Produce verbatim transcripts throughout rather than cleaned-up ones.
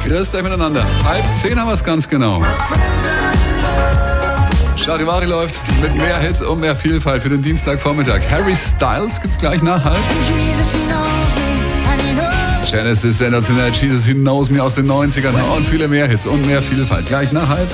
Grüßt euch miteinander. Halb zehn haben wir es ganz genau. Charivari läuft mit mehr Hits und mehr Vielfalt für den Dienstagvormittag. Harry Styles gibt's gleich nach halb. Genesis, sensationell, Jesus He Knows Me aus den neunzigern und viele mehr Hits und mehr Vielfalt. Gleich nach halb.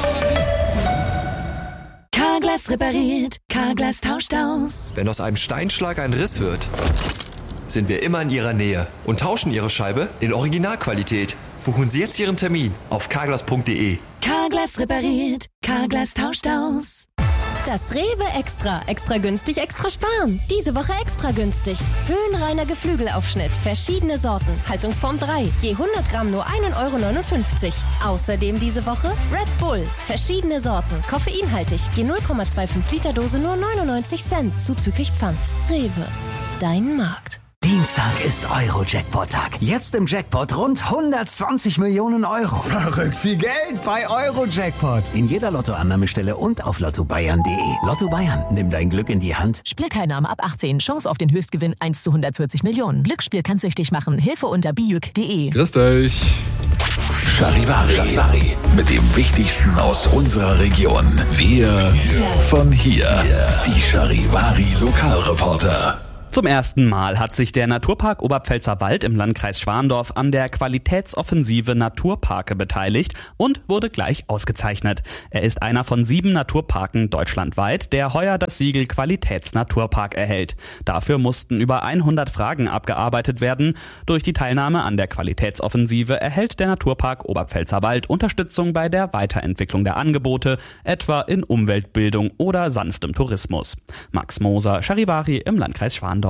Carglass repariert, Carglass tauscht aus. Wenn aus einem Steinschlag ein Riss wird, sind wir immer in Ihrer Nähe und tauschen Ihre Scheibe in Originalqualität. Buchen Sie jetzt Ihren Termin auf carglass punkt de. Carglass repariert, Carglass tauscht aus. Das Rewe Extra. Extra günstig, extra sparen. Diese Woche extra günstig. Höhenreiner Geflügelaufschnitt. Verschiedene Sorten. Haltungsform drei. Je hundert Gramm nur ein Euro neunundfünfzig. Außerdem diese Woche Red Bull. Verschiedene Sorten. Koffeinhaltig. Je null Komma fünfundzwanzig Liter Dose nur neunundneunzig Cent. Zuzüglich Pfand. Rewe. Dein Markt. Dienstag ist Euro-Jackpot-Tag. Jetzt im Jackpot rund hundertzwanzig Millionen Euro. Verrückt viel Geld bei Euro-Jackpot. In jeder Lottoannahmestelle und auf lotto bayern punkt de. Lotto Bayern, nimm dein Glück in die Hand. Spielteilnahme ab achtzehn. Chance auf den Höchstgewinn eins zu hundertvierzig Millionen. Glücksspiel kann süchtig machen. Hilfe unter bijuk punkt de. Grüßt euch. Charivari. Charivari. Mit dem Wichtigsten aus unserer Region. Wir ja. von hier. Die Charivari Lokalreporter. Zum ersten Mal hat sich der Naturpark Oberpfälzer Wald im Landkreis Schwandorf an der Qualitätsoffensive Naturparke beteiligt und wurde gleich ausgezeichnet. Er ist einer von sieben Naturparken deutschlandweit, der heuer das Siegel Qualitätsnaturpark erhält. Dafür mussten über hundert Fragen abgearbeitet werden. Durch die Teilnahme an der Qualitätsoffensive erhält der Naturpark Oberpfälzer Wald Unterstützung bei der Weiterentwicklung der Angebote, etwa in Umweltbildung oder sanftem Tourismus. Max Moser, Charivari im Landkreis Schwandorf.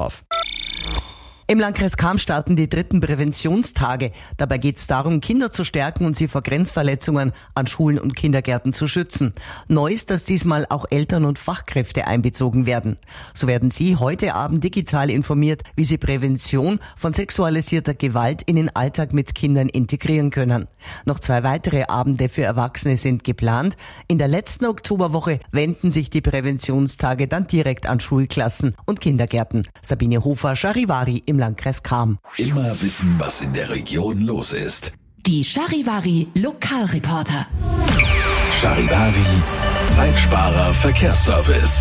Im Landkreis Cham starten die dritten Präventionstage. Dabei geht es darum, Kinder zu stärken und sie vor Grenzverletzungen an Schulen und Kindergärten zu schützen. Neu ist, dass diesmal auch Eltern und Fachkräfte einbezogen werden. So werden Sie heute Abend digital informiert, wie Sie Prävention von sexualisierter Gewalt in den Alltag mit Kindern integrieren können. Noch zwei weitere Abende für Erwachsene sind geplant. In der letzten Oktoberwoche wenden sich die Präventionstage dann direkt an Schulklassen und Kindergärten. Sabine Hofer, Charivari im Landkreis Cham. Immer wissen, was in der Region los ist. Die Charivari Lokalreporter. Charivari Zeitsparer Verkehrsservice.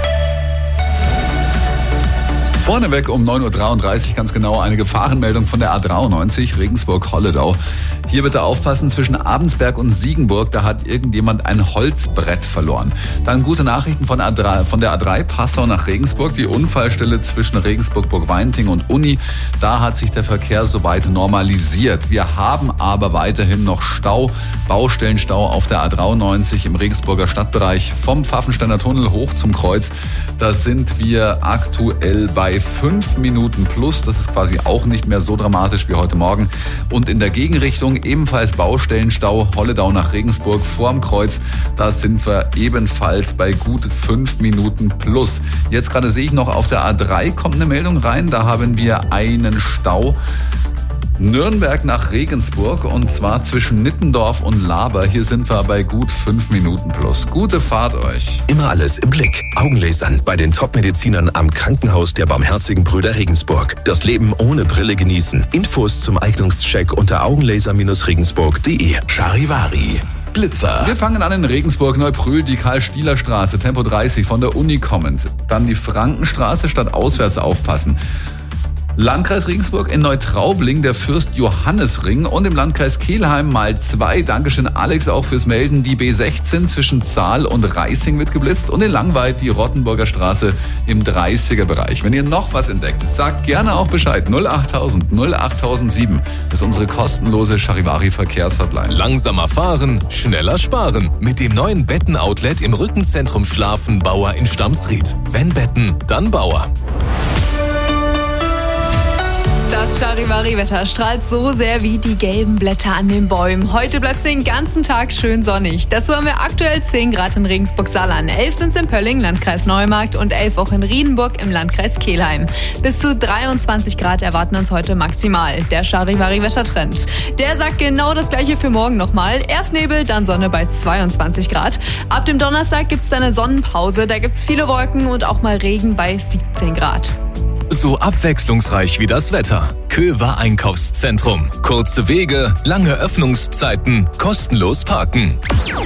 Vorneweg um neun Uhr dreiunddreißig ganz genau eine Gefahrenmeldung von der A dreiundneunzig Regensburg-Holledau. Hier bitte aufpassen, zwischen Abensberg und Siegenburg, da hat irgendjemand ein Holzbrett verloren. Dann gute Nachrichten von, A drei, von der A drei Passau nach Regensburg, die Unfallstelle zwischen Regensburg, Burgweinting und Uni. Da hat sich der Verkehr soweit normalisiert. Wir haben aber weiterhin noch Stau, Baustellenstau auf der A dreiundneunzig im Regensburger Stadtbereich vom Pfaffensteiner Tunnel hoch zum Kreuz. Da sind wir aktuell bei fünf Minuten plus. Das ist quasi auch nicht mehr so dramatisch wie heute Morgen. Und in der Gegenrichtung ebenfalls Baustellenstau Holledau nach Regensburg vorm Kreuz. Da sind wir ebenfalls bei gut fünf Minuten plus. Jetzt gerade sehe ich noch auf der A drei kommt eine Meldung rein. Da haben wir einen Stau. Nürnberg nach Regensburg und zwar zwischen Nittendorf und Laber. Hier sind wir bei gut fünf Minuten plus. Gute Fahrt euch. Immer alles im Blick. Augenlasern bei den Top-Medizinern am Krankenhaus der Barmherzigen Brüder Regensburg. Das Leben ohne Brille genießen. Infos zum Eignungscheck unter augenlaser regensburg punkt de. Charivari. Blitzer. Wir fangen an in Regensburg, Neubrühl, die Karl-Stieler-Straße, Tempo dreißig von der Uni kommend. Dann die Frankenstraße statt auswärts aufpassen. Landkreis Regensburg in Neutraubling, der Fürst-Johannes-Ring und im Landkreis Kelheim mal zwei. Dankeschön Alex auch fürs Melden. Die B sechzehn zwischen Zahl und Reising wird geblitzt und in Langweid die Rottenburger Straße im dreißiger Bereich. Wenn ihr noch was entdeckt, sagt gerne auch Bescheid. null achttausend null achttausendsieben ist unsere kostenlose Charivari-Verkehrshotline. Langsamer fahren, schneller sparen. Mit dem neuen Betten-Outlet im Rückenzentrum Schlafen Bauer in Stamsried. Wenn Betten, dann Bauer. Das Charivari-Wetter strahlt so sehr wie die gelben Blätter an den Bäumen. Heute bleibt es den ganzen Tag schön sonnig. Dazu haben wir aktuell zehn Grad in Regensburg-Saalern, elf sind es in Pölling, Landkreis Neumarkt und elf auch in Riedenburg im Landkreis Kelheim. Bis zu dreiundzwanzig Grad erwarten uns heute maximal. Der Charivari-Wettertrend. Der sagt genau das gleiche für morgen nochmal. Erst Nebel, dann Sonne bei zweiundzwanzig Grad. Ab dem Donnerstag gibt es eine Sonnenpause. Da gibt es viele Wolken und auch mal Regen bei siebzehn Grad. so abwechslungsreich wie das Wetter. Köver Einkaufszentrum. Kurze Wege, lange Öffnungszeiten, kostenlos parken.